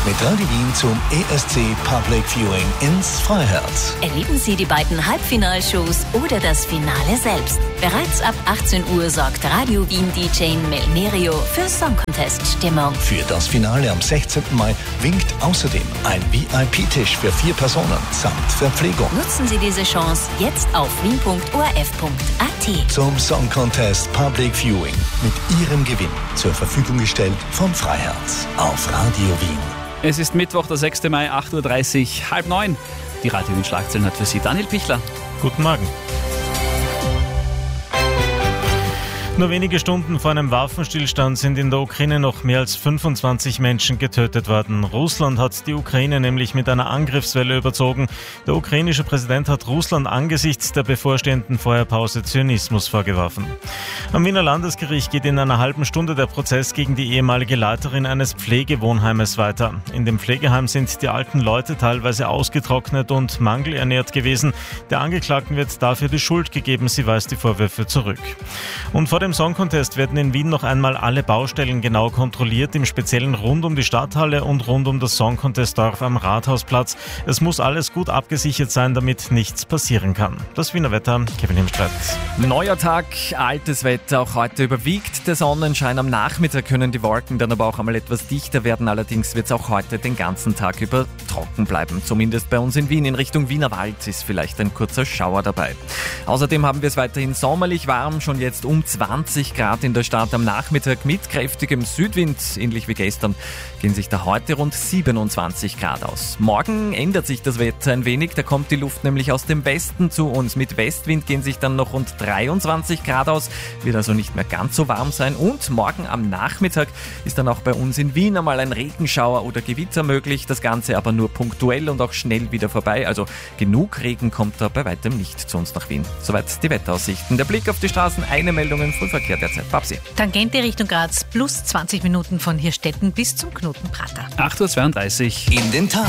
mit Radio Wien zum ESC Public Viewing ins Freiherz. Erleben Sie die beiden Halbfinalshows oder das Finale selbst. Bereits ab 18 Uhr sorgt Radio Wien DJ Melmerio für Song Contest Stimmung. Für das Finale am 16. Mai winkt außerdem ein VIP-Tisch für 4 Personen samt Verpflegung. Nutzen Sie diese Chance jetzt auf wien.orf.at. Zum Song Contest Public Viewing mit Ihrem Gewinn zur Verfügung gestellt vom Freiherz auf Radio Wien. Es ist Mittwoch, der 6. Mai, 8.30 Uhr, 8:30. Die Radio Wien Schlagzeilen hat für Sie Daniel Pichler. Guten Morgen. Nur wenige Stunden vor einem Waffenstillstand sind in der Ukraine noch mehr als 25 Menschen getötet worden. Russland hat die Ukraine nämlich mit einer Angriffswelle überzogen. Der ukrainische Präsident hat Russland angesichts der bevorstehenden Feuerpause Zynismus vorgeworfen. Am Wiener Landesgericht geht in einer halben Stunde der Prozess gegen die ehemalige Leiterin eines Pflegewohnheimes weiter. In dem Pflegeheim sind die alten Leute teilweise ausgetrocknet und mangelernährt gewesen. Der Angeklagten wird dafür die Schuld gegeben. Sie weist die Vorwürfe zurück. Und vor dem Song Contest werden in Wien noch einmal alle Baustellen genau kontrolliert, im Speziellen rund um die Stadthalle und rund um das Song Contest Dorf am Rathausplatz. Es muss alles gut abgesichert sein, damit nichts passieren kann. Das Wiener Wetter, Kevin Himstreit. Neuer Tag, altes Wetter. Auch heute überwiegt der Sonnenschein. Am Nachmittag können die Wolken dann aber auch einmal etwas dichter werden. Allerdings wird es auch heute den ganzen Tag über trocken bleiben. Zumindest bei uns in Wien. In Richtung Wienerwald ist vielleicht ein kurzer Schauer dabei. Außerdem haben wir es weiterhin sommerlich warm. Schon jetzt um 20 Grad in der Stadt am Nachmittag mit kräftigem Südwind. Ähnlich wie gestern gehen sich da heute rund 27 Grad aus. Morgen ändert sich das Wetter ein wenig. Da kommt die Luft nämlich aus dem Westen zu uns. Mit Westwind gehen sich dann noch rund 23 Grad aus. Wird also nicht mehr ganz so warm sein. Und morgen am Nachmittag ist dann auch bei uns in Wien einmal ein Regenschauer oder Gewitter möglich. Das Ganze aber nur punktuell und auch schnell wieder vorbei. Also genug Regen kommt da bei weitem nicht zu uns nach Wien. Soweit die Wetteraussichten. Der Blick auf die Straßen, eine Meldung im Frühverkehr derzeit. Babsi. Tangente Richtung Graz plus 20 Minuten von Hirstetten bis zum Knoten Prater. 8.32 Uhr. In den Tag.